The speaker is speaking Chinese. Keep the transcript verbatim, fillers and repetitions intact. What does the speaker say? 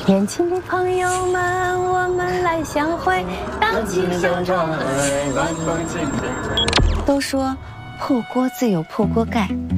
年轻的朋友们，我们来相会，荡起小船儿。都说破锅自有破锅盖，